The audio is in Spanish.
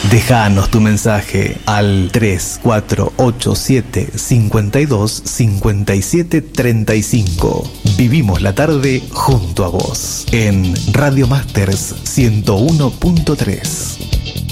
Déjanos tu mensaje al 3487 52 57 35. Vivimos la tarde junto a vos en Radio Masters 101.3.